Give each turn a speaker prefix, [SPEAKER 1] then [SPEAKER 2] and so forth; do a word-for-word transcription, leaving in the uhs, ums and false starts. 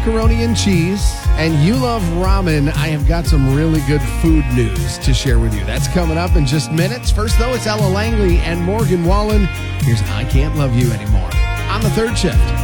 [SPEAKER 1] macaroni and cheese, and you love ramen, I have got some really good food news to share with you. That's coming up in just minutes. First, though, it's Ella Langley and Morgan Wallen. Here's I Can't Love You Anymore on the third shift.